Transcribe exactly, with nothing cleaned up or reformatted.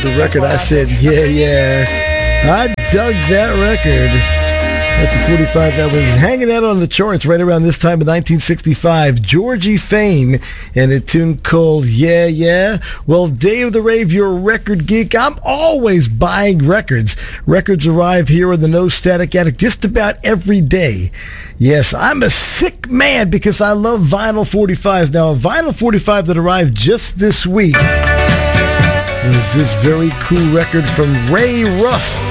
The record, I said, yeah, yeah. I dug that record. That's a forty-five that was hanging out on the charts right around this time in nineteen sixty-five. Georgie Fame and a tune called Yeah, Yeah. Well, Dave the Rave, you're a record geek. I'm always buying records. Records arrive here in the No Static Attic just about every day. Yes, I'm a sick man because I love vinyl forty-fives. Now, a vinyl forty-five that arrived just this week was this very cool record from Ray Ruff.